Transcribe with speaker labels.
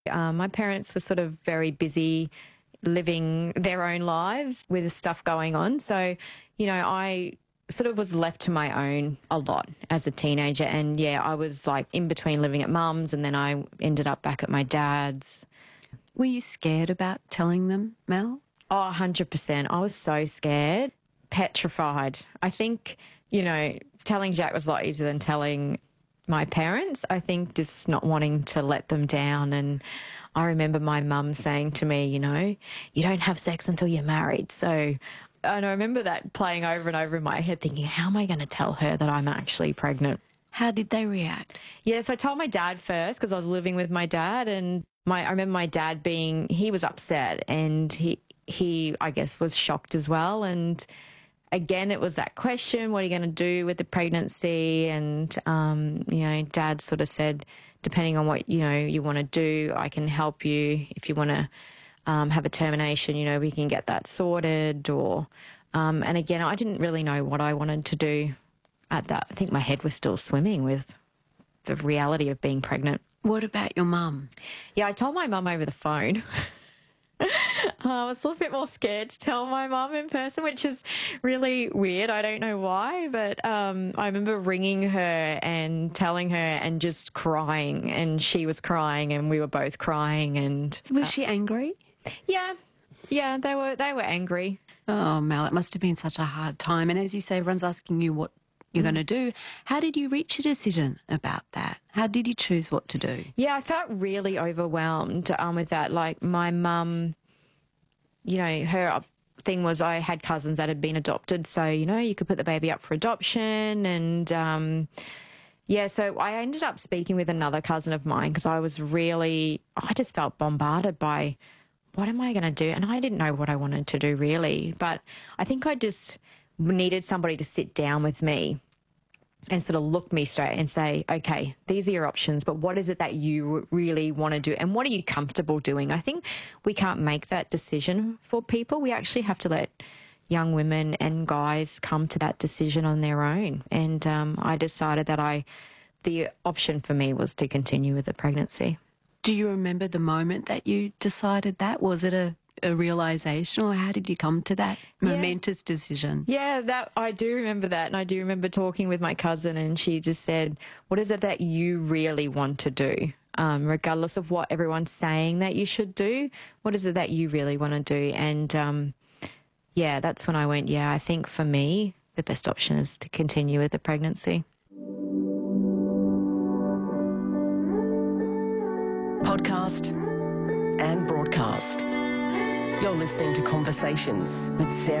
Speaker 1: My parents were sort of very busy living their own lives with stuff going on. So, I sort of was left to my own a lot as a teenager. And yeah, I was like in between living at mum's and then I ended up back at my dad's.
Speaker 2: Were you scared about telling them, Mel?
Speaker 1: Oh, 100%. I was so scared, petrified. I think, telling Jack was a lot easier than telling my parents. I think just not wanting to let them down. And I remember my mum saying to me, you don't have sex until you're married. And I remember that playing over and over in my head thinking, how am I going to tell her that I'm actually pregnant?
Speaker 2: How did they react?
Speaker 1: Yes, I told my dad first because I was living with my dad, and I remember my dad he was upset, and he I guess was shocked as well. And again, it was that question, what are you going to do with the pregnancy? And, Dad sort of said, depending on what, you want to do, I can help you. If you want to have a termination, we can get that sorted. And again, I didn't really know what I wanted to do at that. I think my head was still swimming with the reality of being pregnant.
Speaker 2: What about your mum?
Speaker 1: Yeah, I told my mum over the phone. I was a little bit more scared to tell my mum in person, which is really weird. I don't know why, but I remember ringing her and telling her and just crying, and she was crying and we were both crying. And
Speaker 2: was she angry?
Speaker 1: Yeah, they were angry.
Speaker 2: Oh, Mel, it must have been such a hard time. And as you say, everyone's asking you what you're going to do. How did you reach a decision about that? How did you choose what to do?
Speaker 1: Yeah, I felt really overwhelmed with that. Like my mum, her thing was I had cousins that had been adopted. So, you could put the baby up for adoption. And, so I ended up speaking with another cousin of mine because I just felt bombarded by what am I going to do? And I didn't know what I wanted to do really. But I think I just needed somebody to sit down with me and sort of look me straight and say, okay, these are your options, but what is it that you really want to do? And what are you comfortable doing? I think we can't make that decision for people. We actually have to let young women and guys come to that decision on their own. And I decided that the option for me was to continue with the pregnancy.
Speaker 2: Do you remember the moment that you decided that? Was it a realisation, or how did you come to that momentous decision?
Speaker 1: Yeah, I do remember that. And I do remember talking with my cousin, and she just said, what is it that you really want to do? Regardless of what everyone's saying that you should do, what is it that you really want to do? And that's when I went, I think for me, the best option is to continue with the pregnancy.
Speaker 3: Podcast and broadcast. You're listening to Conversations with Sarah